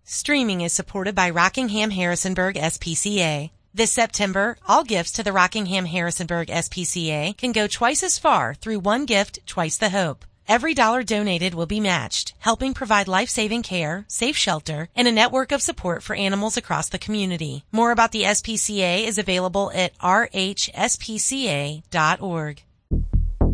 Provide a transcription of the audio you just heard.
Streaming is supported by Rockingham Harrisonburg SPCA. This September, all gifts to the Rockingham Harrisonburg SPCA can go twice as far through one gift, twice the hope. Every dollar donated will be matched, helping provide life-saving care, safe shelter, and a network of support for animals across the community. More about the SPCA is available at rhspca.org.